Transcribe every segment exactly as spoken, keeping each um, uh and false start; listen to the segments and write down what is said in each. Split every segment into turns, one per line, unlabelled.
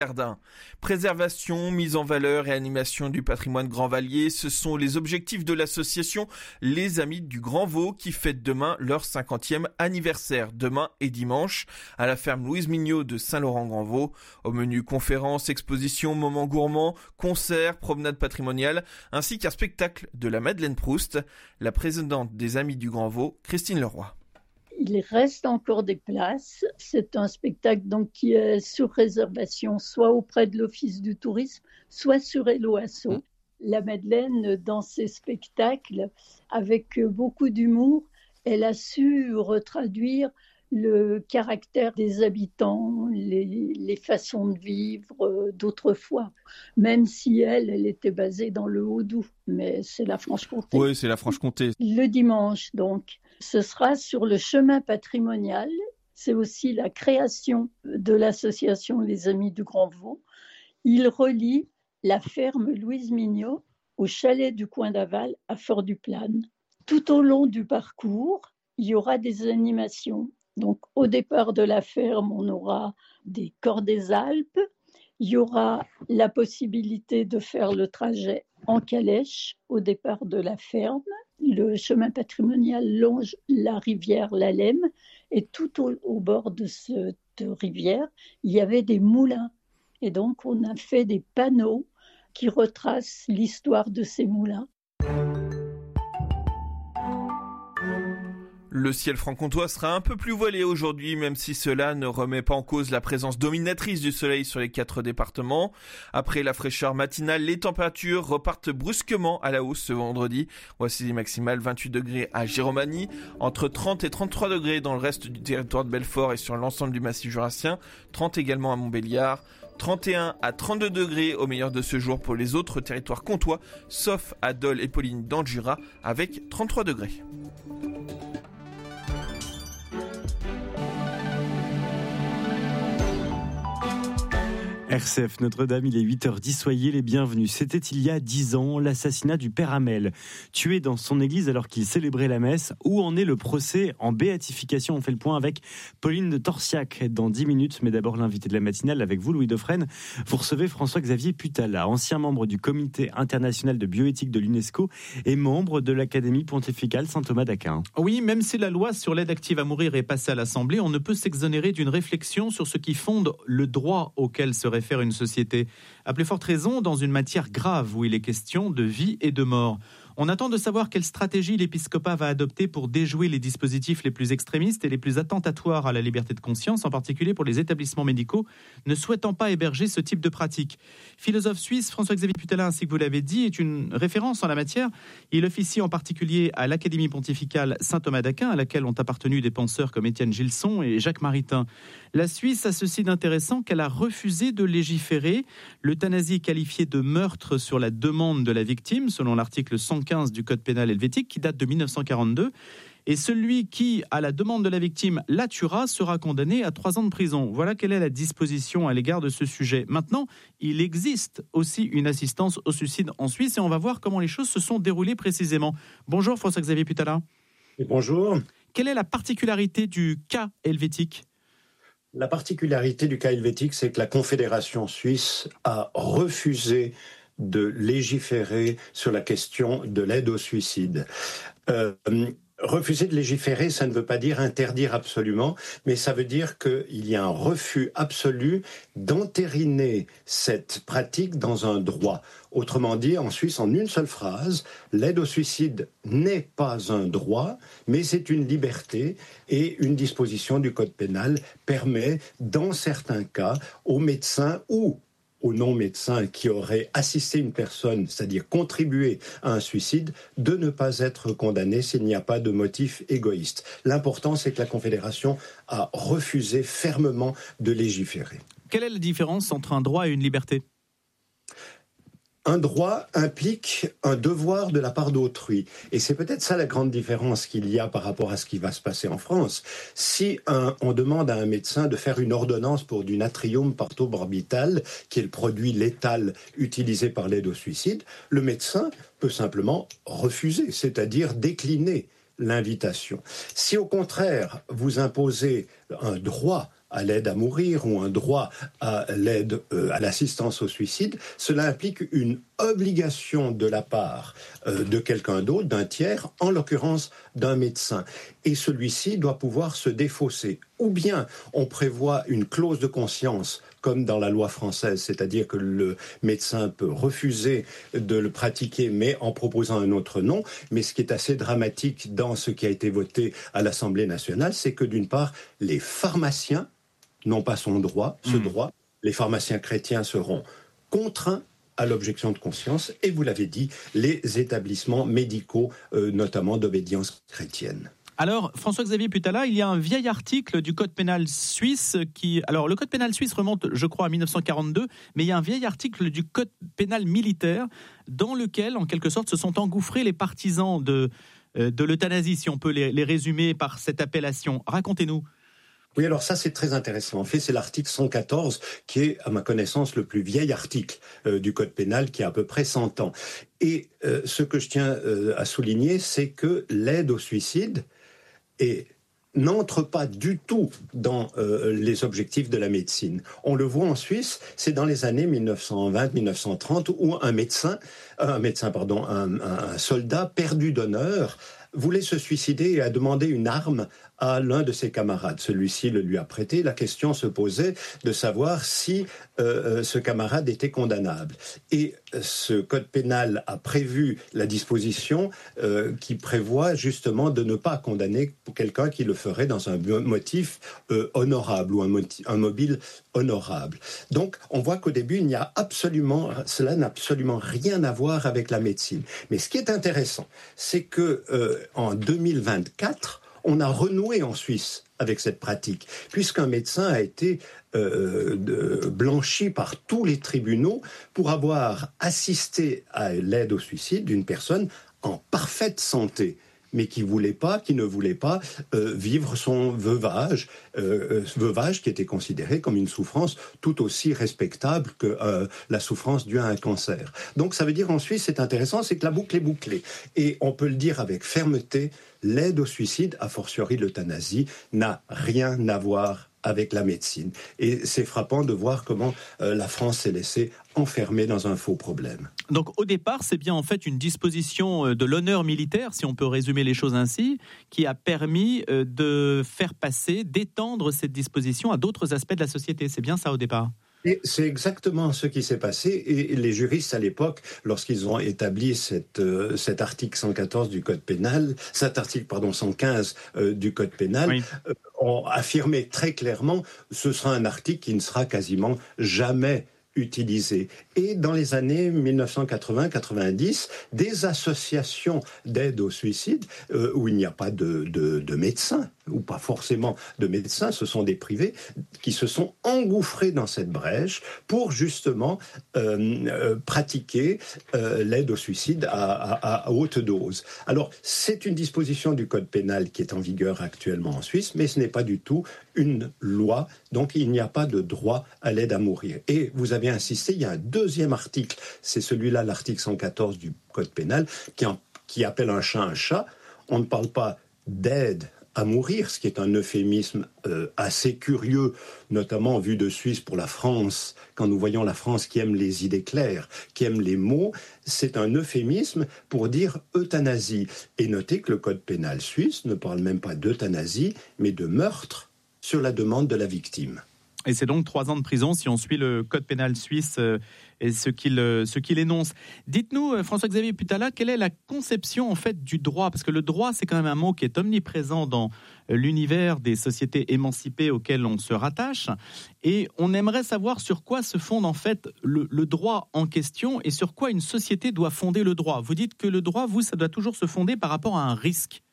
Jardin. Préservation, mise en valeur et animation du patrimoine Grand-Vallier, ce sont les objectifs de l'association Les Amis du Grand Vaud qui fête demain leur cinquantième anniversaire, demain et dimanche, à la ferme Louise Mignot de Saint-Laurent-Grand-Vaud. Au menu conférences, expositions, moments gourmands, concerts, promenades patrimoniales, ainsi qu'un spectacle de la Madeleine Proust. La présidente des Amis du Grand Vaud, Christine Leroy.
Il reste encore des places. C'est un spectacle donc qui est sur réservation, soit auprès de l'Office du tourisme, soit sur Hello Asso. La Madeleine, dans ses spectacles, avec beaucoup d'humour, elle a su retraduire le caractère des habitants, les, les façons de vivre d'autrefois. Même si elle, elle était basée dans le Haut-Doubs, mais c'est la Franche-Comté.
Oui, c'est la Franche-Comté.
Le dimanche, donc, ce sera sur le chemin patrimonial. C'est aussi la création de l'association Les Amis du Grand Vaud. Il relie la ferme Louise Mignot au chalet du Coin d'Aval à Fort-du-Plane. Tout au long du parcours, il y aura des animations. Donc, au départ de la ferme, on aura des corps des Alpes. Il y aura la possibilité de faire le trajet en calèche au départ de la ferme. Le chemin patrimonial longe la rivière la Lemme et tout au, au bord de cette rivière, il y avait des moulins. Et donc, on a fait des panneaux qui retracent l'histoire de ces moulins.
Le ciel franc-comtois sera un peu plus voilé aujourd'hui, même si cela ne remet pas en cause la présence dominatrice du soleil sur les quatre départements. Après la fraîcheur matinale, les températures repartent brusquement à la hausse ce vendredi. Voici les maximales: vingt-huit degrés à Giromagny, entre trente et trente-trois degrés dans le reste du territoire de Belfort et sur l'ensemble du massif jurassien, trente également à Montbéliard, trente et un à trente-deux degrés au meilleur de ce jour pour les autres territoires comtois, sauf à Dole et Pauline dans le Jura, avec trente-trois degrés.
R C F Notre-Dame, il est huit heures dix, soyez les bienvenus. C'était il y a dix ans, l'assassinat du père Hamel, tué dans son église alors qu'il célébrait la messe. Où en est le procès en béatification? On fait le point avec Pauline de Torsiac dans dix minutes, mais d'abord l'invité de la matinale avec vous, Louis Dauphren. Vous recevez François-Xavier Putala, ancien membre du comité international de bioéthique de l'UNESCO et membre de l'Académie pontificale Saint-Thomas d'Aquin.
Oui, même si la loi sur l'aide active à mourir est passée à l'Assemblée, on ne peut s'exonérer d'une réflexion sur ce qui fonde le droit auquel se réfère une société. À plus forte raison, dans une matière grave où il est question de vie et de mort. On attend de savoir quelle stratégie l'épiscopat va adopter pour déjouer les dispositifs les plus extrémistes et les plus attentatoires à la liberté de conscience, en particulier pour les établissements médicaux ne souhaitant pas héberger ce type de pratique. Philosophe suisse, François-Xavier Putala, ainsi que vous l'avez dit, est une référence en la matière. Il officie en particulier à l'Académie pontificale Saint-Thomas d'Aquin, à laquelle ont appartenu des penseurs comme Étienne Gilson et Jacques Maritain. La Suisse a ceci d'intéressant qu'elle a refusé de légiférer. L'euthanasie est qualifiée de meurtre sur la demande de la victime, selon l'article cent quinze du Code pénal helvétique, qui date de dix-neuf cent quarante-deux. Et celui qui, à la demande de la victime, la tuera sera condamné à trois ans de prison. Voilà quelle est la disposition à l'égard de ce sujet. Maintenant, il existe aussi une assistance au suicide en Suisse et on va voir comment les choses se sont déroulées précisément. Bonjour François-Xavier Putala.
Et bonjour.
Quelle est la particularité du cas helvétique ?
La particularité du cas helvétique, c'est que la Confédération suisse a refusé de légiférer sur la question de l'aide au suicide. Euh, refuser de légiférer, ça ne veut pas dire interdire absolument, mais ça veut dire qu'il y a un refus absolu d'entériner cette pratique dans un droit. Autrement dit, en Suisse, en une seule phrase, l'aide au suicide n'est pas un droit, mais c'est une liberté et une disposition du Code pénal permet, dans certains cas, aux médecins ou aux non-médecins qui auraient assisté une personne, c'est-à-dire contribué à un suicide, de ne pas être condamnés s'il n'y a pas de motif égoïste. L'important, c'est que la Confédération a refusé fermement de légiférer.
Quelle est la différence entre un droit et une liberté ?
Un droit implique un devoir de la part d'autrui. Et c'est peut-être ça la grande différence qu'il y a par rapport à ce qui va se passer en France. Si un, on demande à un médecin de faire une ordonnance pour du natrium partobarbital, qui est le produit létal utilisé par l'aide au suicide, le médecin peut simplement refuser, c'est-à-dire décliner l'invitation. Si au contraire, vous imposez un droit à l'aide à mourir ou un droit à l'aide euh, à l'assistance au suicide, cela implique une obligation de la part euh, de quelqu'un d'autre, d'un tiers, en l'occurrence d'un médecin. Et celui-ci doit pouvoir se défausser. Ou bien on prévoit une clause de conscience, comme dans la loi française, c'est-à-dire que le médecin peut refuser de le pratiquer, mais en proposant un autre nom. Mais ce qui est assez dramatique dans ce qui a été voté à l'Assemblée nationale, c'est que d'une part, les pharmaciens n'ont pas son droit, ce mmh. droit. Les pharmaciens chrétiens seront contraints à l'objection de conscience, et vous l'avez dit, les établissements médicaux, euh, notamment d'obédience chrétienne.
Alors, François-Xavier Putala, il y a un vieil article du Code pénal suisse qui... Alors, le Code pénal suisse remonte, je crois, à dix-neuf cent quarante-deux, mais il y a un vieil article du Code pénal militaire dans lequel, en quelque sorte, se sont engouffrés les partisans de, de l'euthanasie, si on peut les, les résumer par cette appellation. Racontez-nous.
Oui, alors ça, c'est très intéressant. En fait, c'est l'article cent quatorze qui est, à ma connaissance, le plus vieil article euh, du Code pénal, qui a à peu près cent ans. Et euh, ce que je tiens euh, à souligner, c'est que l'aide au suicide est... n'entre pas du tout dans euh, les objectifs de la médecine. On le voit en Suisse, c'est dans les années dix-neuf cent vingt à dix-neuf cent trente où un médecin, un médecin, pardon, un, un soldat perdu d'honneur voulait se suicider et a demandé une arme à l'un de ses camarades. Celui-ci le lui a prêté. La question se posait de savoir si euh, ce camarade était condamnable. Et ce code pénal a prévu la disposition euh, qui prévoit justement de ne pas condamner quelqu'un qui le ferait dans un motif euh, honorable ou un, motif, un mobile honorable. Donc, on voit qu'au début, il n'y a absolument, cela n'a absolument rien à voir avec la médecine. Mais ce qui est intéressant, c'est que euh, en deux mille vingt-quatre, on a renoué en Suisse avec cette pratique, puisqu'un médecin a été euh, de, blanchi par tous les tribunaux pour avoir assisté à l'aide au suicide d'une personne en parfaite santé, mais qui voulait pas, qui ne voulait pas euh, vivre son veuvage, euh, veuvage qui était considéré comme une souffrance tout aussi respectable que euh, la souffrance due à un cancer. Donc ça veut dire en Suisse, c'est intéressant, c'est que la boucle est bouclée. Et on peut le dire avec fermeté, l'aide au suicide, a fortiori l'euthanasie, n'a rien à voir avec la médecine. Et c'est frappant de voir comment euh, la France s'est laissée enfermer dans un faux problème.
Donc au départ, c'est bien en fait une disposition de l'honneur militaire, si on peut résumer les choses ainsi, qui a permis de faire passer, d'étendre cette disposition à d'autres aspects de la société. C'est bien ça au départ ?
Et c'est exactement ce qui s'est passé. Et les juristes à l'époque, lorsqu'ils ont établi cette, euh, cet article cent quatorze du Code pénal, cet article pardon cent quinze euh, du Code pénal, oui. euh, ont affirmé très clairement, ce sera un article qui ne sera quasiment jamais utilisé. Et dans les années dix-neuf cent quatre-vingts quatre-vingt-dix, des associations d'aide au suicide, euh, où il n'y a pas de, de, de médecins, ou pas forcément de médecins, ce sont des privés, qui se sont engouffrés dans cette brèche pour justement euh, euh, pratiquer euh, l'aide au suicide à, à, à haute dose. Alors, c'est une disposition du Code pénal qui est en vigueur actuellement en Suisse, mais ce n'est pas du tout une loi, donc il n'y a pas de droit à l'aide à mourir. Et vous avez insisté, il y a un deuxième article, c'est celui-là, l'article cent quatorze du Code pénal, qui, en, qui appelle un chat un chat. On ne parle pas d'aide à mourir, ce qui est un euphémisme euh, assez curieux, notamment vu de Suisse pour la France, quand nous voyons la France qui aime les idées claires, qui aime les mots, c'est un euphémisme pour dire euthanasie. Et notez que le Code pénal suisse ne parle même pas d'euthanasie, mais de meurtre sur la demande de la victime.
Et c'est donc trois ans de prison si on suit le Code pénal suisse euh, et ce qu'il, euh, ce qu'il énonce. Dites-nous, euh, François-Xavier Putala, quelle est la conception en fait du droit ? Parce que le droit, c'est quand même un mot qui est omniprésent dans euh, l'univers des sociétés émancipées auxquelles on se rattache. Et on aimerait savoir sur quoi se fonde en fait le, le droit en question et sur quoi une société doit fonder le droit. Vous dites que le droit, vous, ça doit toujours se fonder par rapport à un risque.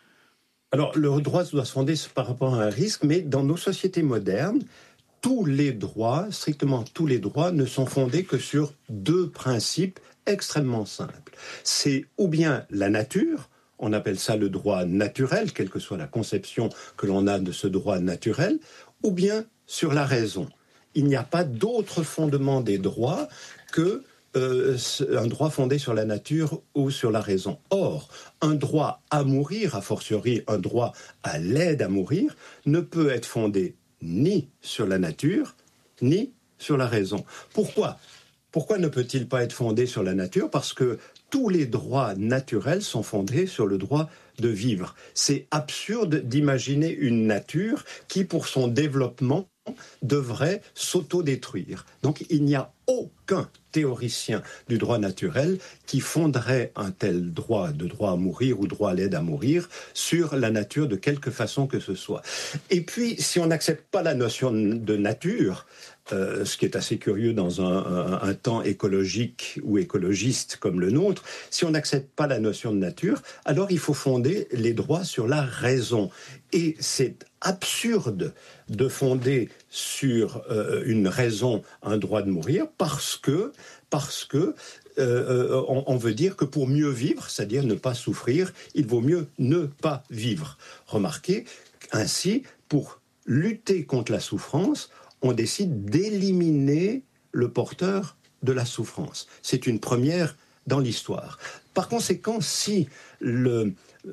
Alors, le droit doit se fonder par rapport à un risque, mais dans nos sociétés modernes, tous les droits, strictement tous les droits, ne sont fondés que sur deux principes extrêmement simples. C'est ou bien la nature, on appelle ça le droit naturel, quelle que soit la conception que l'on a de ce droit naturel, ou bien sur la raison. Il n'y a pas d'autre fondement des droits que euh, un droit fondé sur la nature ou sur la raison. Or, un droit à mourir, a fortiori un droit à l'aide à mourir, ne peut être fondé ni sur la nature, ni sur la raison. Pourquoi ? Pourquoi ne peut-il pas être fondé sur la nature ? Parce que tous les droits naturels sont fondés sur le droit de vivre. C'est absurde d'imaginer une nature qui, pour son développement, devrait s'autodétruire. Donc il n'y a aucun théoricien du droit naturel qui fonderait un tel droit, de droit à mourir ou droit à l'aide à mourir, sur la nature de quelque façon que ce soit. Et puis, si on n'accepte pas la notion de nature, euh, ce qui est assez curieux dans un, un, un temps écologique ou écologiste comme le nôtre, si on n'accepte pas la notion de nature, alors il faut fonder les droits sur la raison. Et c'est absurde de fonder sur euh, une raison un droit de mourir parce que, parce que euh, on, on veut dire que pour mieux vivre, c'est-à-dire ne pas souffrir, il vaut mieux ne pas vivre. Remarquez, ainsi, pour lutter contre la souffrance, on décide d'éliminer le porteur de la souffrance. C'est une première dans l'histoire. Par conséquent, si le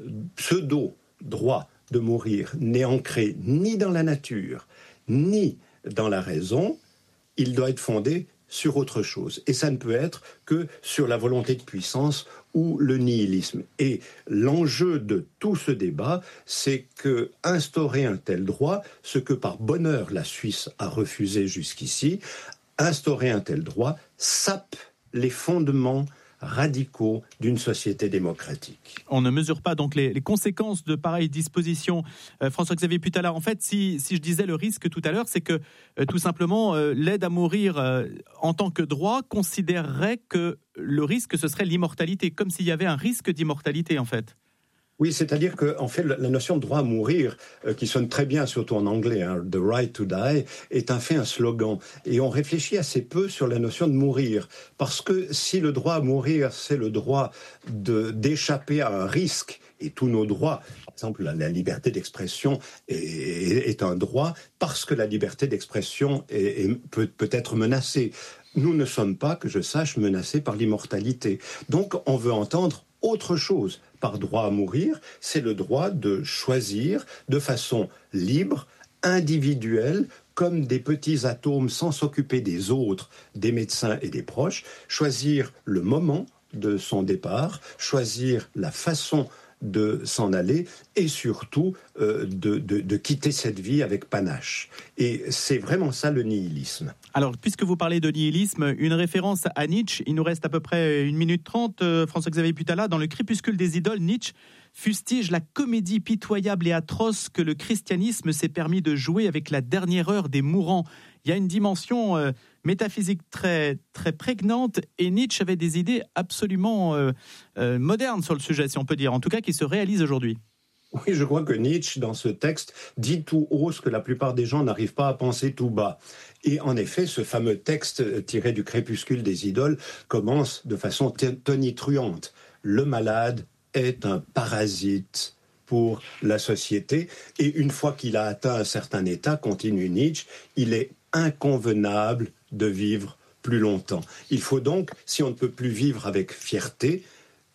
pseudo-droit de mourir n'est ancré ni dans la nature, ni dans la raison, il doit être fondé sur autre chose. Et ça ne peut être que sur la volonté de puissance ou le nihilisme. Et l'enjeu de tout ce débat, c'est que instaurer un tel droit, ce que par bonheur la Suisse a refusé jusqu'ici, instaurer un tel droit sape les fondements radicaux d'une société démocratique.
On ne mesure pas donc les, les conséquences de pareilles dispositions. Euh, François-Xavier Putala, en fait, si, si je disais le risque tout à l'heure, c'est que euh, tout simplement euh, l'aide à mourir euh, en tant que droit considérerait que le risque, ce serait l'immortalité, comme s'il y avait un risque d'immortalité, en fait.
Oui, c'est-à-dire que, en fait, la notion de droit à mourir, euh, qui sonne très bien, surtout en anglais, hein, the right to die, est en fait un slogan. Et on réfléchit assez peu sur la notion de mourir. Parce que si le droit à mourir, c'est le droit de, d'échapper à un risque, et tous nos droits, par exemple, la, la liberté d'expression est, est, est un droit, parce que la liberté d'expression est, est, peut, peut être menacée. Nous ne sommes pas, que je sache, menacés par l'immortalité. Donc, on veut entendre autre chose par droit à mourir, c'est le droit de choisir de façon libre, individuelle, comme des petits atomes sans s'occuper des autres, des médecins et des proches, choisir le moment de son départ, choisir la façon de s'en aller et surtout euh, de, de, de quitter cette vie avec panache. Et c'est vraiment ça le nihilisme.
Alors, puisque vous parlez de nihilisme, une référence à Nietzsche, il nous reste à peu près une minute trente, euh, François-Xavier Putala, dans le Crépuscule des idoles, Nietzsche fustige la comédie pitoyable et atroce que le christianisme s'est permis de jouer avec la dernière heure des mourants. Il y a une dimension euh, métaphysique très, très prégnante et Nietzsche avait des idées absolument euh, euh, modernes sur le sujet, si on peut dire, en tout cas qui se réalisent aujourd'hui.
Oui, je crois que Nietzsche, dans ce texte, dit tout haut ce que la plupart des gens n'arrivent pas à penser tout bas. Et en effet, ce fameux texte tiré du Crépuscule des idoles commence de façon tonitruante. Le malade est un parasite pour la société. Et une fois qu'il a atteint un certain état, continue Nietzsche, il est inconvenable de vivre plus longtemps. Il faut donc, si on ne peut plus vivre avec fierté,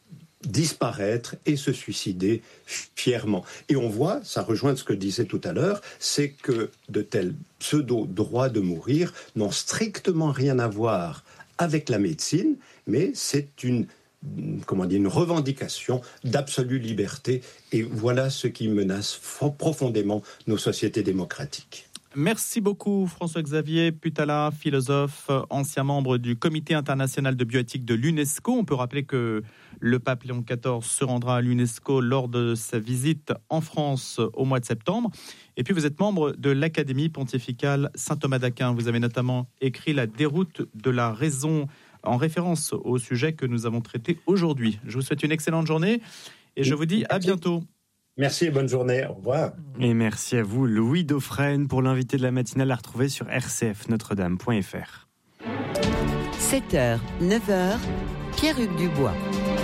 disparaître et se suicider fièrement. Et on voit, ça rejoint ce que je disais tout à l'heure, c'est que de tels pseudo-droits de mourir n'ont strictement rien à voir avec la médecine, mais c'est une, comment dire, une revendication d'absolue liberté. Et voilà ce qui menace profondément nos sociétés démocratiques.
Merci beaucoup François-Xavier Putala, philosophe, ancien membre du Comité international de bioéthique de l'UNESCO. On peut rappeler que le pape Léon quatorze se rendra à l'UNESCO lors de sa visite en France au mois de septembre. Et puis vous êtes membre de l'Académie pontificale Saint-Thomas d'Aquin. Vous avez notamment écrit La déroute de la raison en référence au sujet que nous avons traité aujourd'hui. Je vous souhaite une excellente journée et je vous dis à bientôt.
Merci et bonne journée. Au revoir.
Et merci à vous, Louis Dauphren, pour l'invité de la matinale à retrouver sur r c f notre dame point f r.
sept heures, neuf heures, Pierre-Hugues Dubois.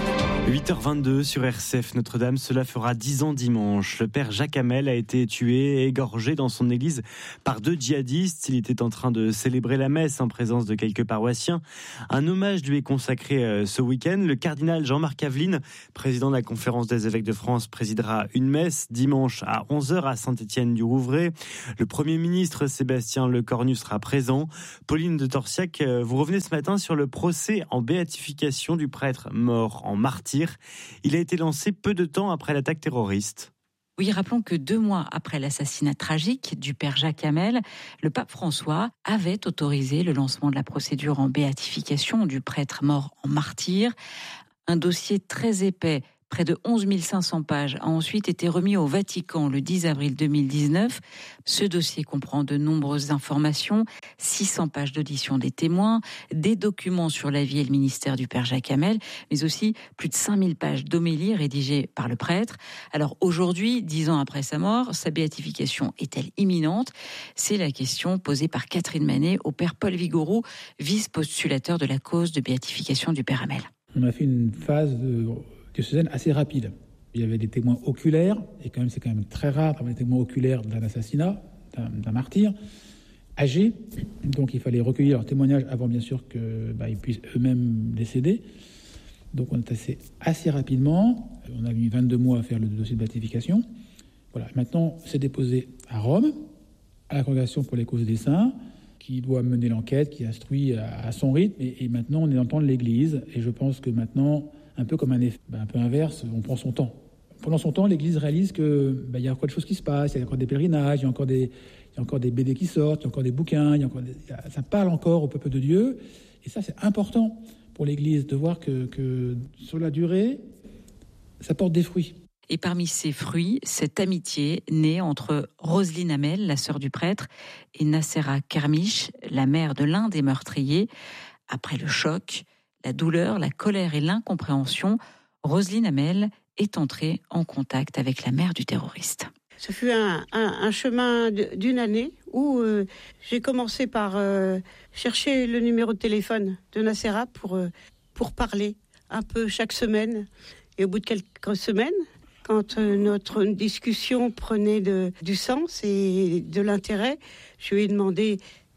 huit heures vingt-deux sur R C F Notre-Dame, cela fera dix ans dimanche. Le père Jacques Hamel a été tué et égorgé dans son église par deux djihadistes. Il était en train de célébrer la messe en présence de quelques paroissiens. Un hommage lui est consacré ce week-end. Le cardinal Jean-Marc Aveline, président de la Conférence des évêques de France, présidera une messe dimanche à onze heures à Saint-Étienne-du-Rouvray. Le Premier ministre Sébastien Lecornu sera présent. Pauline de Torsiac, vous revenez ce matin sur le procès en béatification du prêtre mort en martyr. Il a été lancé peu de temps après l'attaque terroriste.
Oui, rappelons que deux mois après l'assassinat tragique du père Jacques Hamel, le pape François avait autorisé le lancement de la procédure en béatification du prêtre mort en martyr. Un dossier très épais, près de onze mille cinq cents pages, a ensuite été remis au Vatican le dix avril deux mille dix-neuf. Ce dossier comprend de nombreuses informations, six cents pages d'audition des témoins, des documents sur la vie et le ministère du père Jacques Hamel, mais aussi plus de cinq mille pages d'homélies rédigées par le prêtre. Alors aujourd'hui, dix ans après sa mort, sa béatification est-elle imminente ? C'est la question posée par Catherine Manet au père Paul Vigouroux, vice-postulateur de la cause de béatification du père Hamel.
On a fait une phase de diocésaine assez rapide. Il y avait des témoins oculaires, et quand même c'est quand même très rare d'avoir des témoins oculaires d'un assassinat, d'un, d'un martyr, âgés. Donc il fallait recueillir leurs témoignages avant bien sûr qu'ils bah, puissent eux-mêmes décéder. Donc on est assez, assez rapidement. On a mis vingt-deux mois à faire le dossier de béatification. Voilà. Maintenant, c'est déposé à Rome, à la Congrégation pour les causes des saints, qui doit mener l'enquête, qui instruit à, à son rythme. Et, et maintenant, on est dans le temps de l'Église. Et je pense que maintenant, un peu comme un effet ben, un peu inverse, on prend son temps. Pendant son temps, l'Église réalise qu'il ben, y a encore des choses qui se passent, il y a encore des pèlerinages, il y a encore des, il y a encore des B D qui sortent, il y a encore des bouquins, il y a encore des, il y a, ça parle encore au peuple de Dieu. Et ça, c'est important pour l'Église de voir que, que sur la durée, ça porte des fruits.
Et parmi ces fruits, cette amitié née entre Roselyne Hamel, la sœur du prêtre, et Nacera Kermiche, la mère de l'un des meurtriers. Après le choc, la douleur, la colère et l'incompréhension, Roselyne Hamel est entrée en contact avec la mère du terroriste.
Ce fut un, un, un chemin d'une année où euh, j'ai commencé par euh, chercher le numéro de téléphone de Nacera pour, euh, pour parler un peu chaque semaine. Et au bout de quelques semaines, quand euh, notre discussion prenait de, du sens et de l'intérêt, je lui ai demandé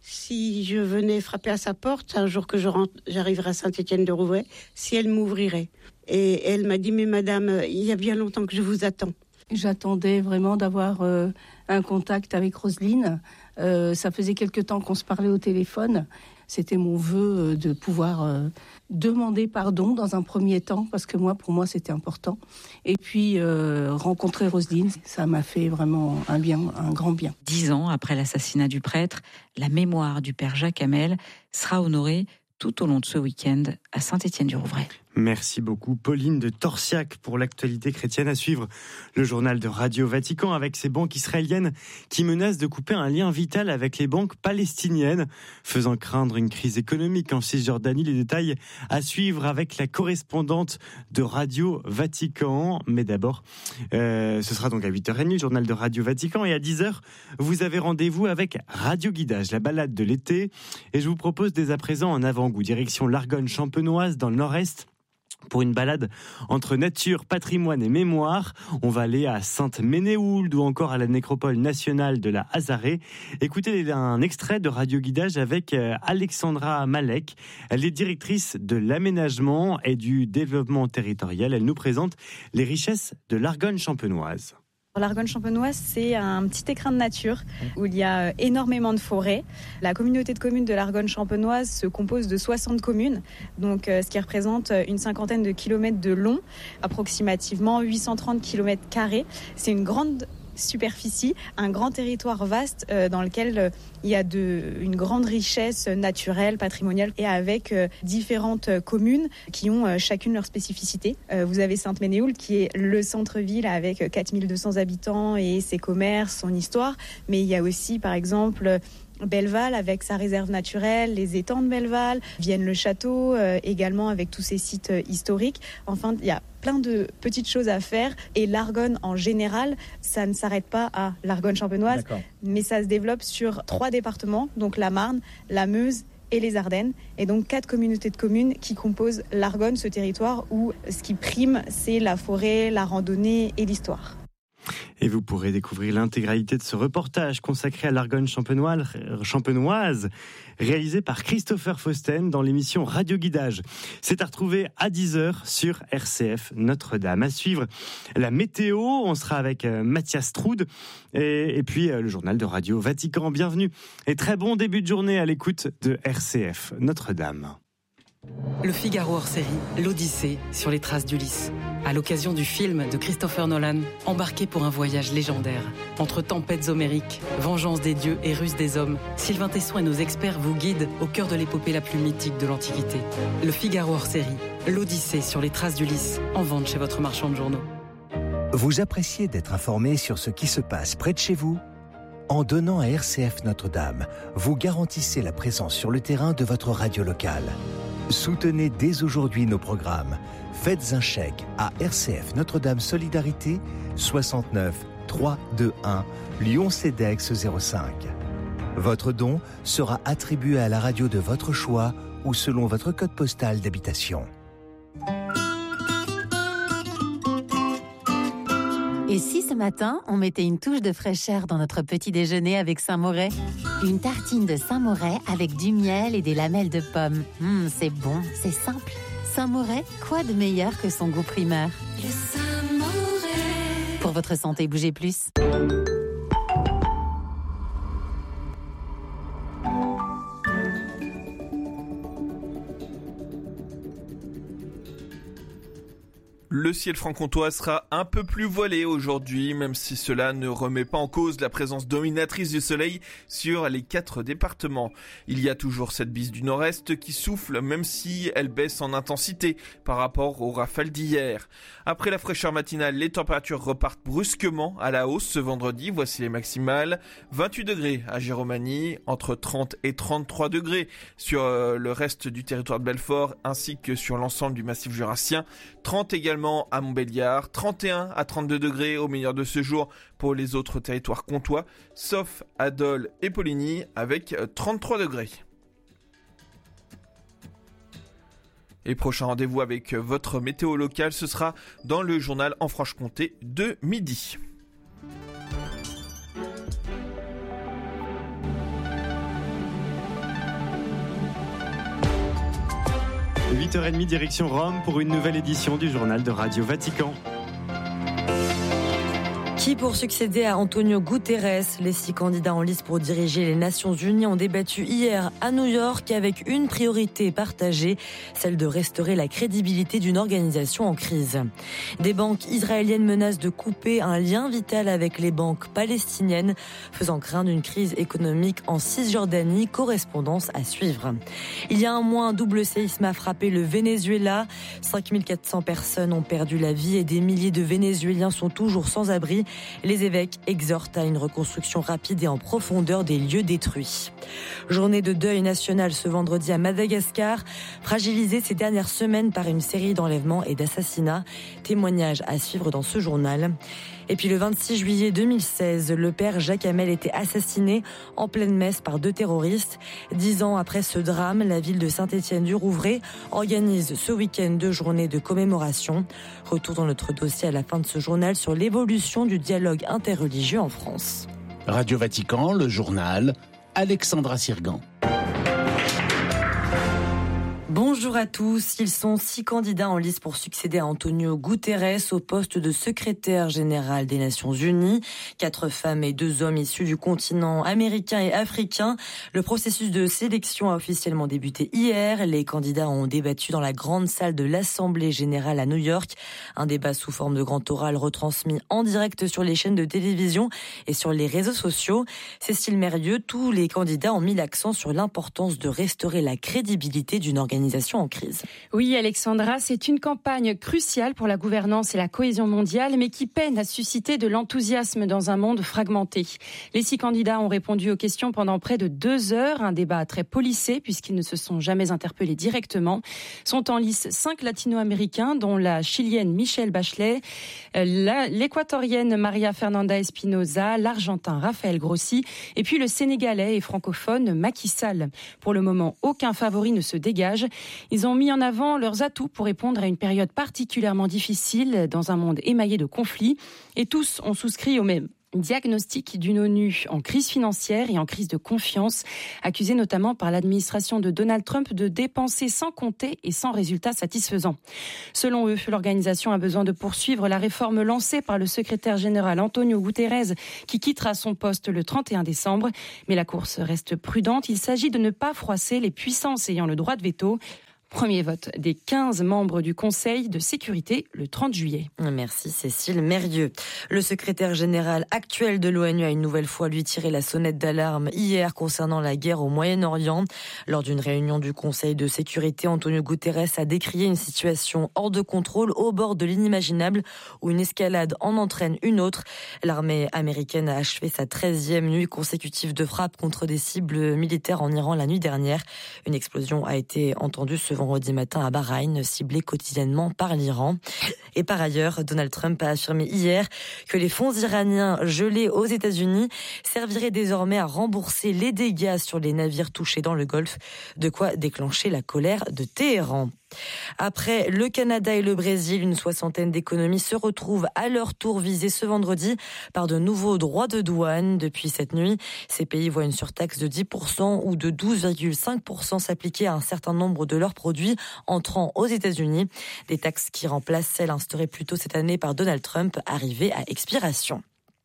si je venais frapper à sa porte, un jour que je rentre, j'arriverai à Saint-Étienne-de-Rouvray, si elle m'ouvrirait. Et elle m'a dit, mais madame, il y a bien longtemps que je vous attends.
J'attendais vraiment d'avoir euh, un contact avec Roselyne. Euh, ça faisait quelque temps qu'on se parlait au téléphone. C'était mon vœu de pouvoir euh, demander pardon dans un premier temps, parce que moi, pour moi, c'était important. Et puis, euh, rencontrer Roselyne, ça m'a fait vraiment un bien, un grand bien.
Dix ans après l'assassinat du prêtre, la mémoire du père Jacques Hamel sera honorée tout au long de ce week-end à Saint-Étienne-du-Rouvray.
Merci beaucoup Pauline de Torsiac pour l'actualité chrétienne. À suivre le journal de Radio Vatican avec ces banques israéliennes qui menacent de couper un lien vital avec les banques palestiniennes, faisant craindre une crise économique en Cisjordanie. Les détails à suivre avec la correspondante de Radio Vatican. Mais d'abord, euh, ce sera donc à huit heures trente, le journal de Radio Vatican. Et à dix heures, vous avez rendez-vous avec Radio Guidage, la balade de l'été. Et je vous propose dès à présent un avant-goût direction l'Argonne champenoise dans le nord-est. Pour une balade entre nature, patrimoine et mémoire, on va aller à Sainte-Ménéhould ou encore à la nécropole nationale de la Hazaré. Écoutez un extrait de Radio Guidage avec Alexandra Malek. Elle est directrice de l'aménagement et du développement territorial. Elle nous présente les richesses de l'Argonne champenoise.
L'Argonne champenoise, c'est un petit écrin de nature où il y a énormément de forêts. La communauté de communes de l'Argonne champenoise se compose de soixante communes, donc euh, ce qui représente une cinquantaine de kilomètres de long, approximativement huit cent trente kilomètres carrés. C'est une grande superficie, un grand territoire vaste euh, dans lequel euh, il y a de, une grande richesse naturelle, patrimoniale et avec euh, différentes euh, communes qui ont euh, chacune leur spécificité. Euh, vous avez Sainte-Ménéhould qui est le centre-ville avec quatre mille deux cents habitants et ses commerces, son histoire, mais il y a aussi par exemple Belleval avec sa réserve naturelle, les étangs de Belleval, Vienne-le-Château euh, également avec tous ses sites euh, historiques. Enfin, il y a plein de petites choses à faire et l'Argonne en général, ça ne s'arrête pas à l'Argonne champenoise, mais ça se développe sur trois départements, donc la Marne, la Meuse et les Ardennes, et donc quatre communautés de communes qui composent l'Argonne, ce territoire où ce qui prime, c'est la forêt, la randonnée et l'histoire.
Et vous pourrez découvrir l'intégralité de ce reportage consacré à l'Argonne champenoise, réalisé par Christopher Fausten dans l'émission Radio Guidage. C'est à retrouver à dix heures sur R C F Notre-Dame. À suivre la météo, on sera avec Mathias Troud et, et puis le journal de Radio Vatican. Bienvenue et très bon début de journée à l'écoute de R C F Notre-Dame.
Le Figaro hors série, l'Odyssée sur les traces d'Ulysse. À l'occasion du film de Christopher Nolan, embarqué pour un voyage légendaire. Entre tempêtes homériques, vengeance des dieux et ruse des hommes, Sylvain Tesson et nos experts vous guident au cœur de l'épopée la plus mythique de l'Antiquité. Le Figaro hors série, l'Odyssée sur les traces d'Ulysse, en vente chez votre marchand de journaux.
Vous appréciez d'être informé sur ce qui se passe près de chez vous ? En donnant à R C F Notre-Dame, vous garantissez la présence sur le terrain de votre radio locale. Soutenez dès aujourd'hui nos programmes. Faites un chèque à R C F Notre-Dame Solidarité soixante-neuf trois deux un Lyon Cedex zéro cinq. Votre don sera attribué à la radio de votre choix ou selon votre code postal d'habitation.
Et si ce matin, on mettait une touche de fraîcheur dans notre petit déjeuner avec Saint-Moret ? Une tartine de Saint-Moret avec du miel et des lamelles de pommes. Mmh, c'est bon, c'est simple. Saint-Moret, quoi de meilleur que son goût primeur ? Le Saint-Moret. Pour votre santé, bougez plus.
Le ciel franc-comtois sera un peu plus voilé aujourd'hui, même si cela ne remet pas en cause la présence dominatrice du soleil sur les quatre départements. Il y a toujours cette bise du nord-est qui souffle, même si elle baisse en intensité par rapport aux rafales d'hier. Après la fraîcheur matinale, les températures repartent brusquement à la hausse ce vendredi. Voici les maximales. vingt-huit degrés à Giromagny, entre trente et trente-trois degrés sur le reste du territoire de Belfort, ainsi que sur l'ensemble du massif jurassien. trente également à Montbéliard, trente et un à trente-deux degrés au meilleur de ce jour pour les autres territoires comtois, sauf à Dole et Poligny avec trente-trois degrés. Et prochain rendez-vous avec votre météo locale, ce sera dans le journal En Franche-Comté de midi.
huit heures trente, direction Rome pour une nouvelle édition du journal de Radio Vatican.
Qui pour succéder à Antonio Guterres? Les six candidats en lice pour diriger les Nations Unies ont débattu hier à New York avec une priorité partagée, celle de restaurer la crédibilité d'une organisation en crise. Des banques israéliennes menacent de couper un lien vital avec les banques palestiniennes, faisant craindre une crise économique en Cisjordanie, correspondance à suivre. Il y a un mois, un double séisme a frappé le Venezuela. cinq mille quatre cents personnes ont perdu la vie et des milliers de Vénézuéliens sont toujours sans abri. Les évêques exhortent à une reconstruction rapide et en profondeur des lieux détruits. Journée de deuil national ce vendredi à Madagascar, fragilisée ces dernières semaines par une série d'enlèvements et d'assassinats. Témoignage à suivre dans ce journal. Et puis le vingt-six juillet deux mille seize, le père Jacques Hamel était assassiné en pleine messe par deux terroristes. Dix ans après ce drame, la ville de Saint-Étienne-du-Rouvray organise ce week-end deux journées de commémoration. Retour dans notre dossier à la fin de ce journal sur l'évolution du dialogue interreligieux en France.
Radio Vatican, le journal, Alexandra Sirgan.
Bonjour à tous. Ils sont six candidats en lice pour succéder à Antonio Guterres au poste de secrétaire général des Nations Unies. Quatre femmes et deux hommes issus du continent américain et africain. Le processus de sélection a officiellement débuté hier. Les candidats ont débattu dans la grande salle de l'Assemblée générale à New York. Un débat sous forme de grand oral retransmis en direct sur les chaînes de télévision et sur les réseaux sociaux. Cécile Mérieux, tous les candidats ont mis l'accent sur l'importance de restaurer la crédibilité d'une organisation organisations en crise.
Oui, Alexandra, c'est une campagne cruciale pour la gouvernance et la cohésion mondiale, mais qui peine à susciter de l'enthousiasme dans un monde fragmenté. Les six candidats ont répondu aux questions pendant près de deux heures, un débat très policé puisqu'ils ne se sont jamais interpellés directement. Sont en lice cinq latino-américains, dont la chilienne Michelle Bachelet, la, l'équatorienne Maria Fernanda Espinosa, l'argentin Rafael Grossi et puis le sénégalais et francophone Macky Sall. Pour le moment, aucun favori ne se dégage. Ils ont mis en avant leurs atouts pour répondre à une période particulièrement difficile dans un monde émaillé de conflits. Et tous ont souscrit au même diagnostic d'une ONU en crise financière et en crise de confiance, accusée notamment par l'administration de Donald Trump de dépenser sans compter et sans résultat satisfaisant. Selon eux, l'organisation a besoin de poursuivre la réforme lancée par le secrétaire général Antonio Guterres, qui quittera son poste le trente et un décembre. Mais la course reste prudente. Il s'agit de ne pas froisser les puissances ayant le droit de veto. Premier vote des quinze membres du Conseil de sécurité le trente juillet.
Merci Cécile Mérieux. Le secrétaire général actuel de l'ONU a une nouvelle fois lui tiré la sonnette d'alarme hier concernant la guerre au Moyen-Orient. Lors d'une réunion du Conseil de sécurité, Antonio Guterres a décrié une situation hors de contrôle au bord de l'inimaginable où une escalade en entraîne une autre. L'armée américaine a achevé sa treizième nuit consécutive de frappe contre des cibles militaires en Iran la nuit dernière. Une explosion a été entendue ce vendredi matin à Bahreïn, ciblé quotidiennement par l'Iran. Et par ailleurs, Donald Trump a affirmé hier que les fonds iraniens gelés aux États-Unis serviraient désormais à rembourser les dégâts sur les navires touchés dans le Golfe, de quoi déclencher la colère de Téhéran. Après le Canada et le Brésil, une soixantaine d'économies se retrouvent à leur tour visées ce vendredi par de nouveaux droits de douane. Depuis cette nuit, ces pays voient une surtaxe de dix pour cent ou de douze virgule cinq pour cent s'appliquer à un certain nombre de leurs produits entrant aux États-Unis. Des taxes qui remplacent celles instaurées plus tôt cette année par Donald Trump, arrivées à expiration.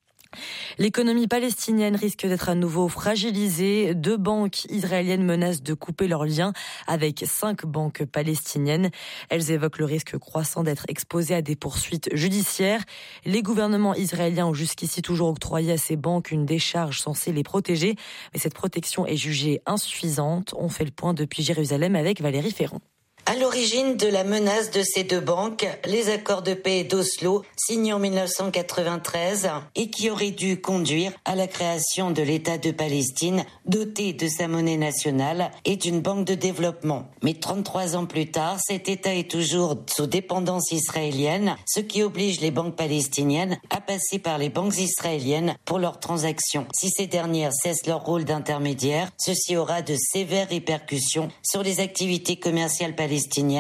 L'économie palestinienne risque d'être à nouveau fragilisée. Deux banques israéliennes menacent de couper leurs liens avec cinq banques palestiniennes. Elles évoquent le risque croissant d'être exposées à des poursuites judiciaires. Les gouvernements israéliens ont jusqu'ici toujours octroyé à ces banques une décharge censée les protéger. Mais cette protection est jugée insuffisante. On fait le point depuis Jérusalem avec Valérie Ferron.
À l'origine de la menace de ces deux banques, les accords de paix d'Oslo, signés en mille neuf cent quatre-vingt-treize et qui auraient dû conduire à la création de l'État de Palestine, doté de sa monnaie nationale et d'une banque de développement. Mais trente-trois ans plus tard, cet État est toujours sous dépendance israélienne, ce qui oblige les banques palestiniennes à passer par les banques israéliennes pour leurs transactions. Si ces dernières cessent leur rôle d'intermédiaire, ceci aura de sévères répercussions sur les activités commerciales palestiniennes,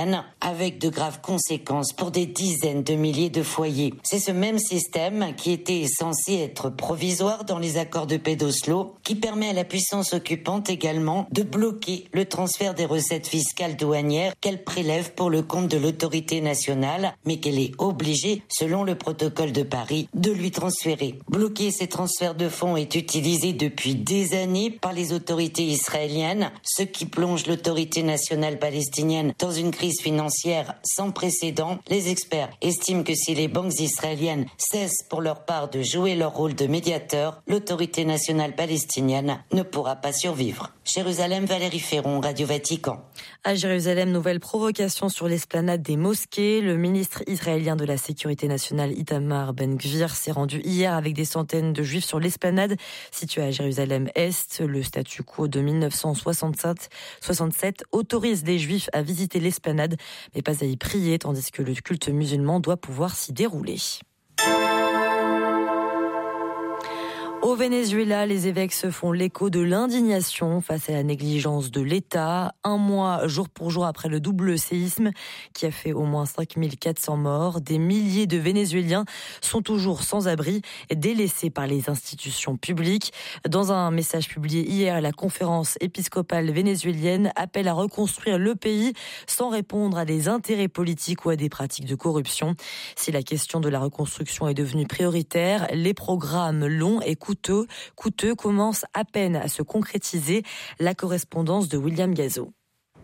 avec de graves conséquences pour des dizaines de milliers de foyers. C'est ce même système qui était censé être provisoire dans les accords de paix d'Oslo, qui permet à la puissance occupante également de bloquer le transfert des recettes fiscales douanières qu'elle prélève pour le compte de l'autorité nationale, mais qu'elle est obligée, selon le protocole de Paris, de lui transférer. Bloquer ces transferts de fonds est utilisé depuis des années par les autorités israéliennes, ce qui plonge l'autorité nationale palestinienne dans une crise financière sans précédent. Les experts estiment que si les banques israéliennes cessent pour leur part de jouer leur rôle de médiateur, l'autorité nationale palestinienne ne pourra pas survivre. Jérusalem, Valérie Ferron, Radio Vatican.
À Jérusalem, nouvelle provocation sur l'esplanade des mosquées. Le ministre israélien de la Sécurité nationale Itamar Ben-Gvir s'est rendu hier avec des centaines de juifs sur l'esplanade située à Jérusalem-Est. Le statu quo de mille neuf cent soixante-sept autorise les juifs à visiter l'esplanade, mais pas à y prier, tandis que le culte musulman doit pouvoir s'y dérouler. Au Venezuela, les évêques se font l'écho de l'indignation face à la négligence de l'État. Un mois, jour pour jour, après le double séisme qui a fait au moins cinq mille quatre cents morts, des milliers de Vénézuéliens sont toujours sans abri, délaissés par les institutions publiques. Dans un message publié hier, la conférence épiscopale vénézuélienne appelle à reconstruire le pays sans répondre à des intérêts politiques ou à des pratiques de corruption. Si la question de la reconstruction est devenue prioritaire, les programmes longs et coûteux Coûteux, coûteux commence à peine à se concrétiser. La correspondance de William Gazo.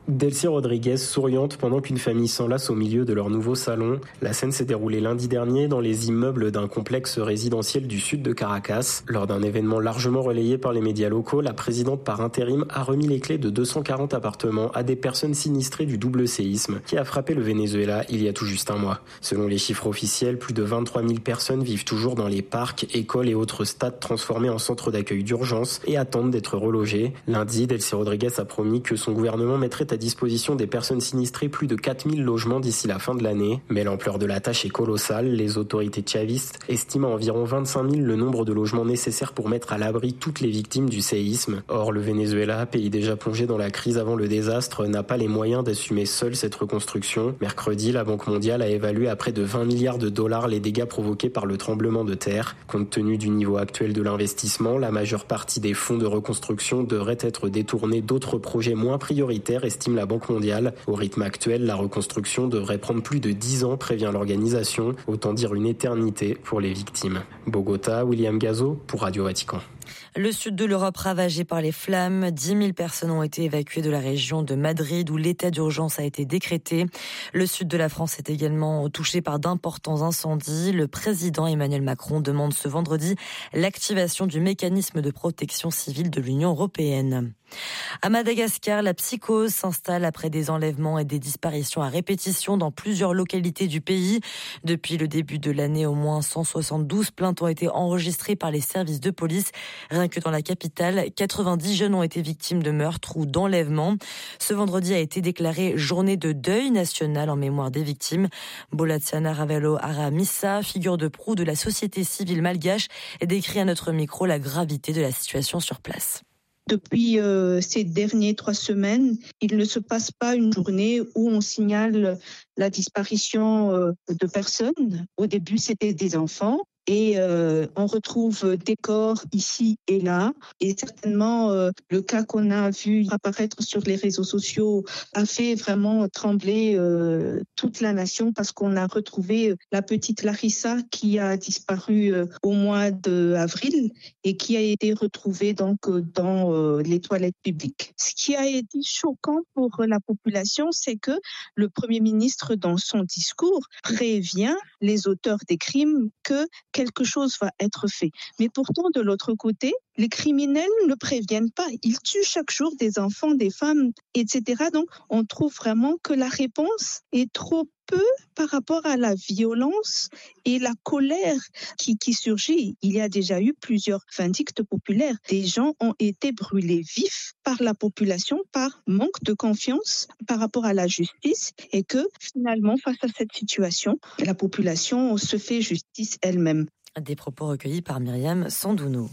Delcy Rodriguez souriante pendant qu'une famille s'enlace au milieu de leur nouveau salon. La scène s'est déroulée lundi dernier dans les immeubles d'un complexe résidentiel du sud de Caracas. Lors d'un événement largement relayé par les médias locaux, la présidente par intérim a remis les clés de deux cent quarante appartements à des personnes sinistrées du double séisme qui a frappé le Venezuela il y a tout juste un mois. Selon les chiffres officiels, plus de vingt-trois mille personnes vivent toujours dans les parcs, écoles et autres stades transformés en centres d'accueil d'urgence et attendent d'être relogés. Lundi, Delcy Rodriguez a promis que son gouvernement mettrait à disposition des personnes sinistrées plus de quatre mille logements d'ici la fin de l'année. Mais l'ampleur de la tâche est colossale. Les autorités chavistes estiment à environ vingt-cinq mille le nombre de logements nécessaires pour mettre à l'abri toutes les victimes du séisme. Or, le Venezuela, pays déjà plongé dans la crise avant le désastre, n'a pas les moyens d'assumer seul cette reconstruction. Mercredi, la Banque mondiale a évalué à près de vingt milliards de dollars les dégâts provoqués par le tremblement de terre. Compte tenu du niveau actuel de l'investissement, la majeure partie des fonds de reconstruction devrait être détournés d'autres projets moins prioritaires, estime la Banque mondiale. Au rythme actuel, la reconstruction devrait prendre plus de dix ans, prévient l'organisation. Autant dire une éternité pour les victimes. Bogota, William Gazo pour Radio Vatican.
Le sud de l'Europe ravagé par les flammes. dix mille personnes ont été évacuées de la région de Madrid où l'état d'urgence a été décrété. Le sud de la France est également touché par d'importants incendies. Le président Emmanuel Macron demande ce vendredi l'activation du mécanisme de protection civile de l'Union européenne. À Madagascar, la psychose s'installe après des enlèvements et des disparitions à répétition dans plusieurs localités du pays. Depuis le début de l'année, au moins cent soixante-douze plaintes ont été enregistrées par les services de police. Rien que dans la capitale, quatre-vingt-dix jeunes ont été victimes de meurtres ou d'enlèvements. Ce vendredi a été déclaré journée de deuil national en mémoire des victimes. Bolatsiana Ravelo Aramissa, figure de proue de la société civile malgache, décrit à notre micro la gravité de la situation sur place.
Depuis euh, ces dernières trois semaines, il ne se passe pas une journée où on signale la disparition euh, de personnes. Au début, c'était des enfants. Et euh, on retrouve des corps ici et là. Et certainement, euh, le cas qu'on a vu apparaître sur les réseaux sociaux a fait vraiment trembler euh, toute la nation parce qu'on a retrouvé la petite Larissa qui a disparu euh, au mois d'avril et qui a été retrouvée donc dans euh, les toilettes publiques. Ce qui a été choquant pour la population, c'est que le Premier ministre, dans son discours, prévient les auteurs des crimes que quelque chose va être fait. Mais pourtant, de l'autre côté, les criminels ne préviennent pas. Ils tuent chaque jour des enfants, des femmes, et cetera. Donc, on trouve vraiment que la réponse est trop peu par rapport à la violence et la colère qui, qui surgit. Il y a déjà eu plusieurs vindictes populaires. Des gens ont été brûlés vifs par la population par manque de confiance par rapport à la justice et que finalement, face à cette situation, la population se fait justice elle-même.
Des propos recueillis par Myriam Sandouno.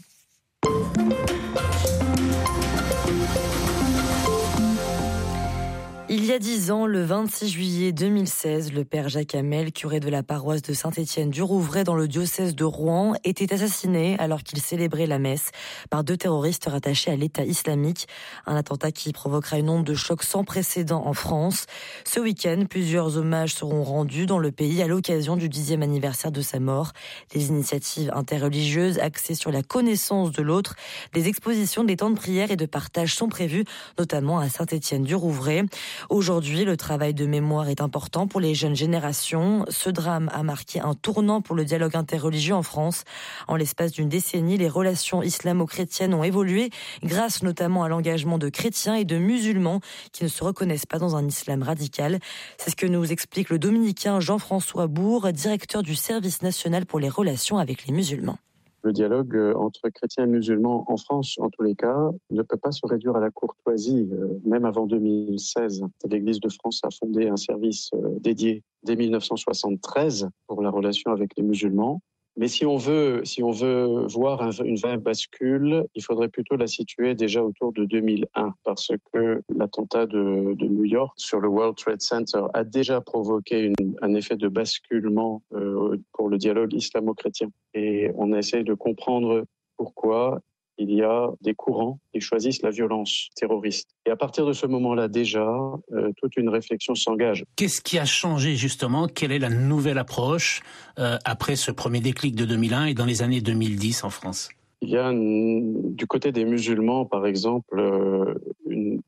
Il y a dix ans, le vingt-six juillet deux mille seize, le père Jacques Hamel, curé de la paroisse de Saint-Étienne-du-Rouvray dans le diocèse de Rouen, était assassiné alors qu'il célébrait la messe par deux terroristes rattachés à l'État islamique. Un attentat qui provoquera une onde de choc sans précédent en France. Ce week-end, plusieurs hommages seront rendus dans le pays à l'occasion du dixième anniversaire de sa mort. Des initiatives interreligieuses axées sur la connaissance de l'autre, des expositions, des temps de prière et de partage sont prévus, notamment à Saint-Étienne-du-Rouvray. Aujourd'hui, le travail de mémoire est important pour les jeunes générations. Ce drame a marqué un tournant pour le dialogue interreligieux en France. En l'espace d'une décennie, les relations islamo-chrétiennes ont évolué grâce notamment à l'engagement de chrétiens et de musulmans qui ne se reconnaissent pas dans un islam radical. C'est ce que nous explique le dominicain Jean-François Bourg, directeur du service national pour les relations avec les musulmans.
Le dialogue entre chrétiens et musulmans en France, en tous les cas, ne peut pas se réduire à la courtoisie. Même avant deux mille seize, l'Église de France a fondé un service dédié dès mille neuf cent soixante-treize pour la relation avec les musulmans. Mais si on veut, si on veut voir un, une vraie bascule, il faudrait plutôt la situer déjà autour de deux mille un, parce que l'attentat de, de New York sur le World Trade Center a déjà provoqué une, un effet de basculement euh, pour le dialogue islamo-chrétien. Et on essaie de comprendre pourquoi il y a des courants qui choisissent la violence terroriste. Et à partir de ce moment-là, déjà, euh, toute une réflexion s'engage.
Qu'est-ce qui a changé, justement? Quelle est la nouvelle approche euh, après ce premier déclic de deux mille un et dans les années deux mille dix en France?
Il y a, une, du côté des musulmans, par exemple, euh, une,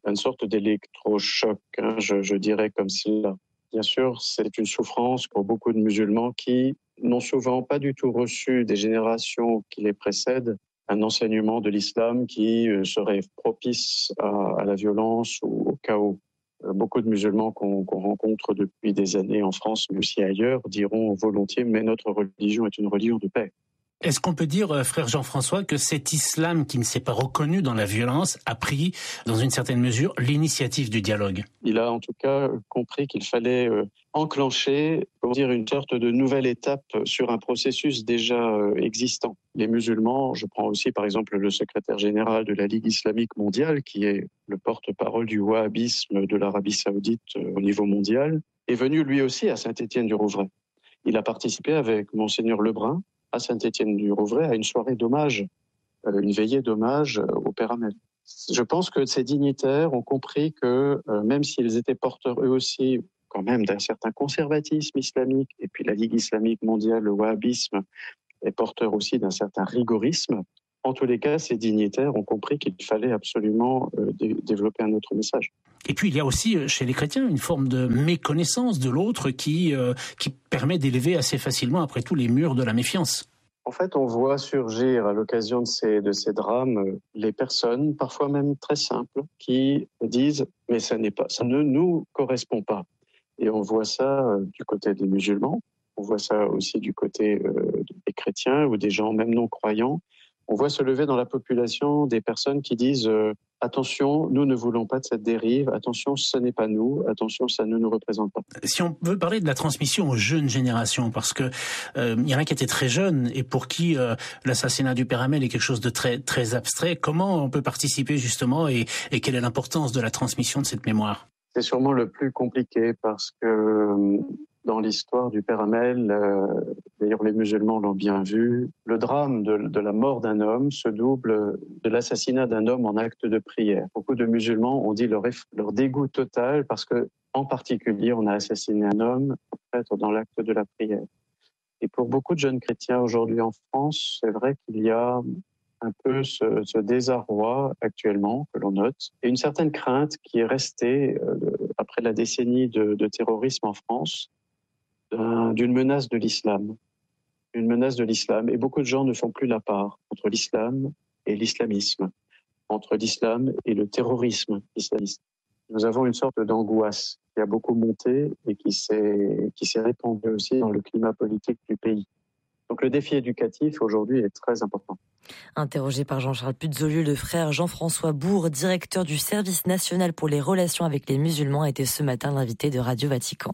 une sorte d'électrochoc, hein, je, je dirais comme cela. Bien sûr, c'est une souffrance pour beaucoup de musulmans qui n'ont souvent pas du tout reçu des générations qui les précèdent un enseignement de l'islam qui serait propice à, à la violence ou au chaos. Beaucoup de musulmans qu'on, qu'on rencontre depuis des années en France, mais aussi ailleurs, diront volontiers « mais notre religion est une religion de paix ».
Est-ce qu'on peut dire, frère Jean-François, que cet islam qui ne s'est pas reconnu dans la violence a pris, dans une certaine mesure, l'initiative du dialogue ?
Il a en tout cas compris qu'il fallait enclencher, pour dire, une sorte de nouvelle étape sur un processus déjà existant. Les musulmans, je prends aussi par exemple le secrétaire général de la Ligue islamique mondiale, qui est le porte-parole du wahhabisme de l'Arabie saoudite au niveau mondial, est venu lui aussi à Saint-Étienne-du-Rouvray. Il a participé avec Monseigneur Lebrun, à Saint-Étienne-du-Rouvray, à une soirée d'hommage, une veillée d'hommage au Père Hamel. Je pense que ces dignitaires ont compris que, même s'ils étaient porteurs eux aussi, quand même, d'un certain conservatisme islamique, et puis la Ligue islamique mondiale, le wahhabisme, est porteur aussi d'un certain rigorisme, en tous les cas, ces dignitaires ont compris qu'il fallait absolument dé- développer un autre message.
Et puis, il y a aussi, chez les chrétiens, une forme de méconnaissance de l'autre qui, euh, qui permet d'élever assez facilement, après tout, les murs de la méfiance.
En fait, on voit surgir, à l'occasion de ces, de ces drames, les personnes, parfois même très simples, qui disent « mais ça, n'est pas, ça ne nous correspond pas ». Et on voit ça euh, du côté des musulmans, on voit ça aussi du côté euh, des chrétiens ou des gens même non-croyants. On voit se lever dans la population des personnes qui disent euh, « attention, nous ne voulons pas de cette dérive, attention, ce n'est pas nous, attention, ça ne nous représente pas ».
Si on veut parler de la transmission aux jeunes générations, parce que euh, il y en a qui étaient très jeunes et pour qui euh, l'assassinat du Père Hamel est quelque chose de très très abstrait, comment on peut participer justement et, et quelle est l'importance de la transmission de cette mémoire ?
C'est sûrement le plus compliqué parce que dans l'histoire du Père Hamel, euh, d'ailleurs les musulmans l'ont bien vu, le drame de, de la mort d'un homme se double de l'assassinat d'un homme en acte de prière. Beaucoup de musulmans ont dit leur, leur dégoût total parce que, en particulier, on a assassiné un homme prêtre dans l'acte de la prière. Et pour beaucoup de jeunes chrétiens aujourd'hui en France, c'est vrai qu'il y a un peu ce, ce désarroi actuellement que l'on note et une certaine crainte qui est restée euh, après la décennie de, de terrorisme en France d'un, d'une menace de l'islam, une menace de l'islam et beaucoup de gens ne font plus la part entre l'islam et l'islamisme, entre l'islam et le terrorisme islamiste. Nous avons une sorte d'angoisse qui a beaucoup monté et qui s'est, qui s'est répandue aussi dans le climat politique du pays. Donc le défi éducatif aujourd'hui est très important.
Interrogé par Jean-Charles Puzolu, le frère Jean-François Bourg, directeur du service national pour les relations avec les musulmans, était ce matin l'invité de Radio Vatican.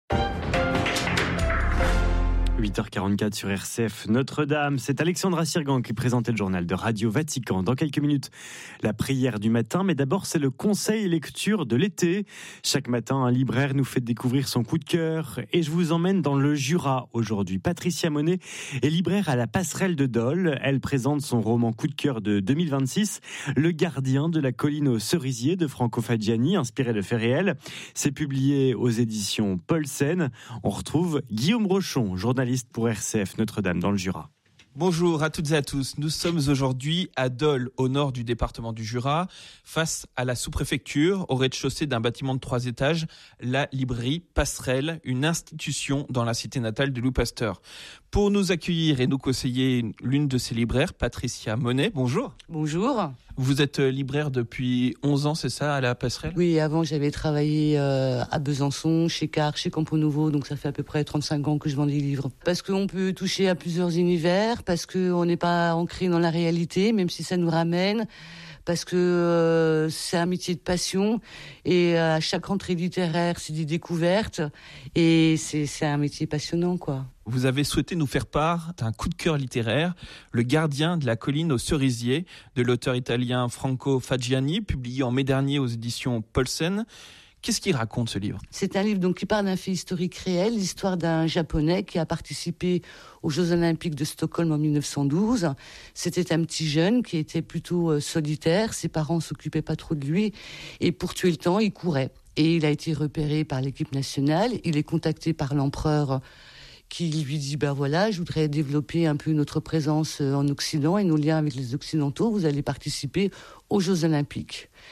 huit heures quarante-quatre sur R C F Notre-Dame. C'est Alexandra Sirgan qui présentait le journal de Radio Vatican. Dans quelques minutes, la prière du matin. Mais d'abord, c'est le conseil lecture de l'été. Chaque matin, un libraire nous fait découvrir son coup de cœur. Et je vous emmène dans le Jura aujourd'hui. Patricia Monet est libraire à la Passerelle de Dole. Elle présente son roman coup de cœur de deux mille vingt-six, Le gardien de la colline aux cerisiers de Franco Fagiani, inspiré de faits réels. C'est publié aux éditions Paulsen. On retrouve Guillaume Rochon, journaliste pour R C F Notre-Dame dans le Jura.
Bonjour à toutes et à tous. Nous sommes aujourd'hui à Dole, au nord du département du Jura, face à la sous-préfecture, au rez-de-chaussée d'un bâtiment de trois étages, la librairie Passerelle, une institution dans la cité natale de Louis Pasteur. Pour nous accueillir et nous conseiller l'une de ces libraires, Patricia Monet, bonjour.
Bonjour.
Vous êtes libraire depuis onze ans, c'est ça, à la Passerelle ?
Oui, avant j'avais travaillé euh, à Besançon, chez Carc, chez Campo Nouveau, donc ça fait à peu près trente-cinq ans que je vends des livres. Parce qu'on peut toucher à plusieurs univers, parce qu'on n'est pas ancré dans la réalité, même si ça nous ramène, parce que euh, c'est un métier de passion, et à chaque rentrée littéraire, c'est des découvertes, et c'est, c'est un métier passionnant, quoi.
Vous avez souhaité nous faire part d'un coup de cœur littéraire, Le gardien de la colline aux cerisiers, de l'auteur italien Franco Fagiani, publié en mai dernier aux éditions Paulsen. Qu'est-ce qu'il raconte, ce livre ?
C'est un livre donc, qui parle d'un fait historique réel, l'histoire d'un Japonais qui a participé aux Jeux Olympiques de Stockholm en mille neuf cent douze. C'était un petit jeune qui était plutôt euh, solitaire, ses parents ne s'occupaient pas trop de lui, et pour tuer le temps, il courait. Et il a été repéré par l'équipe nationale, il est contacté par l'empereur qui lui dit, ben voilà, je voudrais développer un peu notre présence en Occident et nos liens avec les Occidentaux, vous allez participer aux Jeux Olympiques.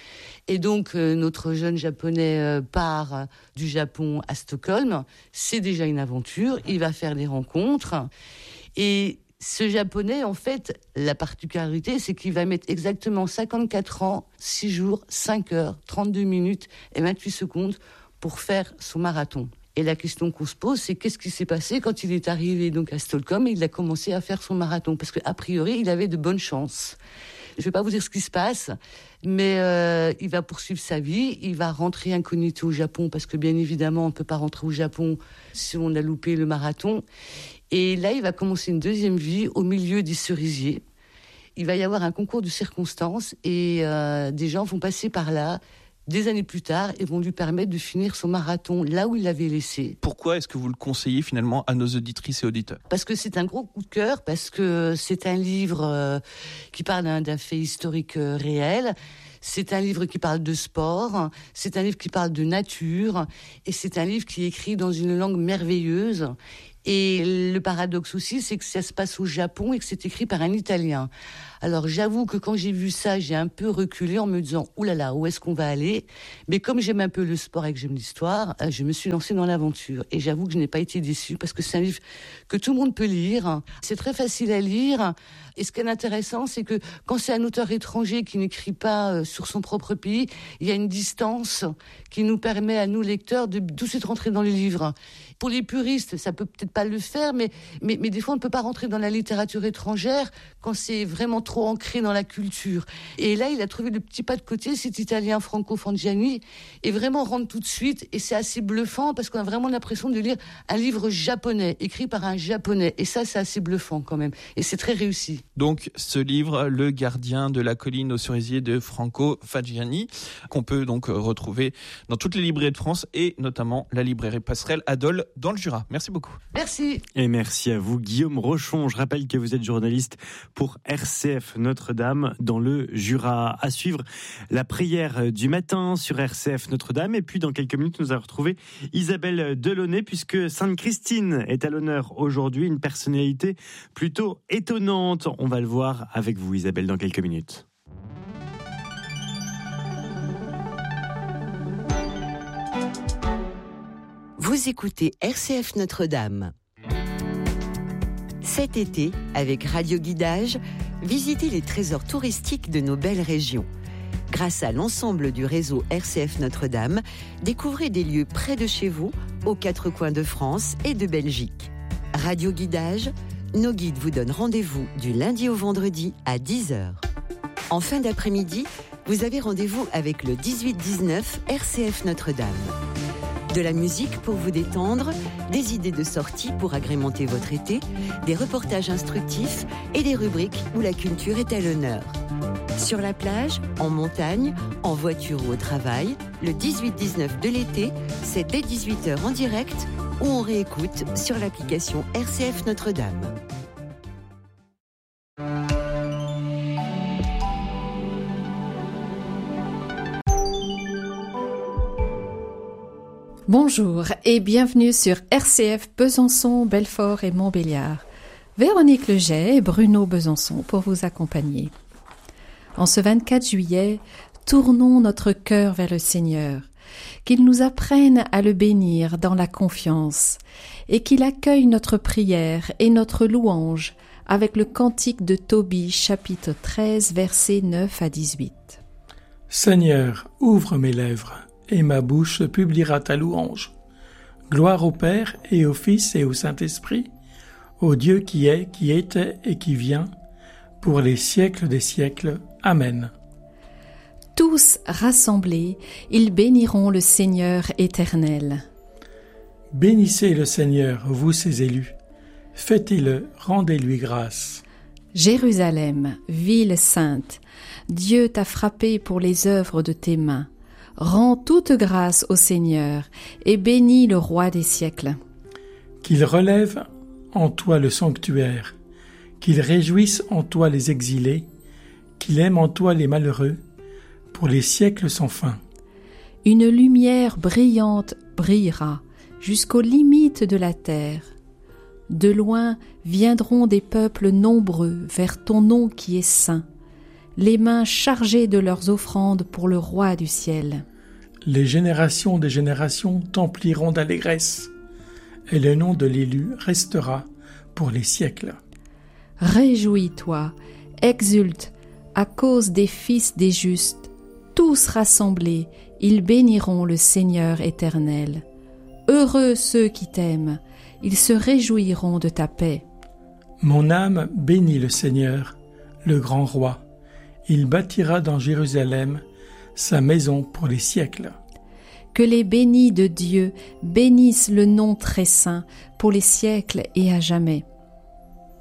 Et donc, euh, notre jeune Japonais euh, part euh, du Japon à Stockholm. C'est déjà une aventure. Il va faire des rencontres. Et ce Japonais, en fait, la particularité, c'est qu'il va mettre exactement cinquante-quatre ans, six jours, cinq heures, trente-deux minutes et vingt-huit secondes pour faire son marathon. Et la question qu'on se pose, c'est qu'est-ce qui s'est passé quand il est arrivé donc à Stockholm et il a commencé à faire son marathon? Parce qu'a priori, il avait de bonnes chances. Je ne vais pas vous dire ce qui se passe, mais euh, il va poursuivre sa vie, il va rentrer incognito au Japon, parce que bien évidemment, on ne peut pas rentrer au Japon si on a loupé le marathon. Et là, il va commencer une deuxième vie au milieu des cerisiers. Il va y avoir un concours de circonstances et euh, des gens vont passer par là des années plus tard et vont lui permettre de finir son marathon là où il l'avait laissé.
Pourquoi est-ce que vous le conseillez finalement à nos auditrices et auditeurs?
Parce que c'est un gros coup de cœur, parce que c'est un livre euh, qui parle d'un, d'un fait historique euh, réel. C'est un livre qui parle de sport, c'est un livre qui parle de nature, et c'est un livre qui est écrit dans une langue merveilleuse. Et le paradoxe aussi, c'est que ça se passe au Japon et que c'est écrit par un Italien. Alors j'avoue que quand j'ai vu ça, j'ai un peu reculé en me disant « Ouh là là, où est-ce qu'on va aller ?» Mais comme j'aime un peu le sport et que j'aime l'histoire, je me suis lancée dans l'aventure. Et j'avoue que je n'ai pas été déçue parce que c'est un livre que tout le monde peut lire. C'est très facile à lire. Et ce qui est intéressant, c'est que quand c'est un auteur étranger qui n'écrit pas sur son propre pays, il y a une distance qui nous permet à nous, lecteurs, de tout de suite rentrer dans les livres. Pour les puristes, ça peut peut-être pas le faire, mais, mais, mais des fois, on ne peut pas rentrer dans la littérature étrangère quand c'est vraiment trop ancré dans la culture. Et là, il a trouvé le petit pas de côté, cet Italien Franco Fangiani, et vraiment rentre tout de suite. Et c'est assez bluffant parce qu'on a vraiment l'impression de lire un livre japonais, écrit par un japonais. Et ça, c'est assez bluffant quand même. Et c'est très réussi.
Donc, ce livre, Le gardien de la colline aux cerisiers de Franco Fangiani, qu'on peut donc retrouver dans toutes les librairies de France et notamment la librairie Passerelle à Dole dans le Jura. Merci beaucoup.
Merci.
Et merci à vous, Guillaume Rochon. Je rappelle que vous êtes journaliste pour R C F Notre-Dame dans le Jura. À suivre la prière du matin sur R C F Notre-Dame. Et puis, dans quelques minutes, nous allons retrouver Isabelle Delaunay, puisque Sainte Christine est à l'honneur aujourd'hui, une personnalité plutôt étonnante. On va le voir avec vous, Isabelle, dans quelques minutes.
Vous écoutez R C F Notre-Dame. Cet été, avec Radio Guidage, visitez les trésors touristiques de nos belles régions. Grâce à l'ensemble du réseau R C F Notre-Dame, découvrez des lieux près de chez vous, aux quatre coins de France et de Belgique. Radio Guidage, nos guides vous donnent rendez-vous du lundi au vendredi à dix heures. En fin d'après-midi, vous avez rendez-vous avec le dix-huit dix-neuf R C F Notre-Dame. De la musique pour vous détendre, des idées de sortie pour agrémenter votre été, des reportages instructifs et des rubriques où la culture est à l'honneur. Sur la plage, en montagne, en voiture ou au travail, le dix-huit dix-neuf de l'été, c'est dès dix-huit heures en direct ou on réécoute sur l'application R C F Notre-Dame.
Bonjour et bienvenue sur R C F Besançon, Belfort et Montbéliard. Véronique Leget et Bruno Besançon pour vous accompagner. En ce vingt-quatre juillet, tournons notre cœur vers le Seigneur, qu'il nous apprenne à le bénir dans la confiance et qu'il accueille notre prière et notre louange avec le cantique de Tobie, chapitre treize, versets neuf à dix-huit.
Seigneur, ouvre mes lèvres, et ma bouche publiera ta louange. Gloire au Père et au Fils et au Saint-Esprit, au Dieu qui est, qui était et qui vient, pour les siècles des siècles. Amen.
Tous rassemblés, ils béniront le Seigneur éternel.
Bénissez le Seigneur, vous ses élus. Fêtez-le, rendez-lui grâce.
Jérusalem, ville sainte, Dieu t'a frappé pour les œuvres de tes mains. Rends toute grâce au Seigneur et bénis le Roi des siècles.
Qu'il relève en toi le sanctuaire, qu'il réjouisse en toi les exilés, qu'il aime en toi les malheureux, pour les siècles sans fin.
Une lumière brillante brillera jusqu'aux limites de la terre. De loin viendront des peuples nombreux vers ton nom qui est saint. les mains chargées de leurs offrandes pour le roi du ciel.
Les générations des générations t'empliront d'allégresse, et le nom de l'élu restera pour les siècles.
Réjouis-toi, exulte, à cause des fils des justes. Tous rassemblés, ils béniront le Seigneur éternel. Heureux ceux qui t'aiment, ils se réjouiront de ta paix.
Mon âme bénit le Seigneur, le grand roi. Il bâtira dans Jérusalem sa maison pour les siècles.
Que les bénis de Dieu bénissent le nom très saint pour les siècles et à jamais.